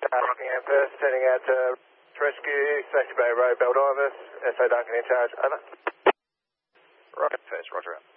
Rockingham first, sending out to rescue, Safety Bay Road, Baldivis, SO Duncan in charge, over. Rocket first, roger out.